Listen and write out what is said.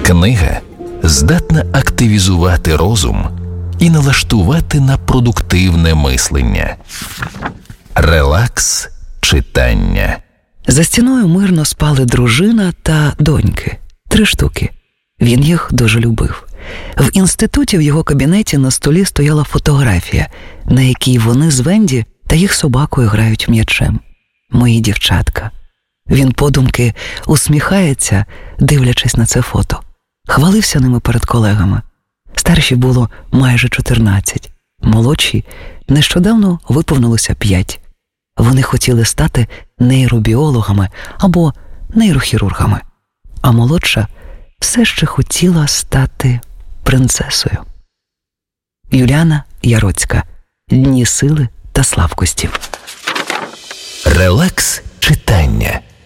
Книга здатна активізувати розум і налаштувати на продуктивне мислення. Релакс читання. За стіною мирно спали дружина та доньки. 3 штуки. Він їх дуже любив. В інституті в його кабінеті на столі стояла фотографія, на якій вони з Венді та їх собакою грають м'ячем. Мої дівчатка. Він подумки усміхається, дивлячись на це фото. Хвалився ними перед колегами. Старші було майже 14. Молодші нещодавно виповнилося 5. Вони хотіли стати нейробіологами або нейрохірургами. А молодша все ще хотіла стати принцесою. Юліана Яроцька. Дні сили та слабкості. Релакс читання.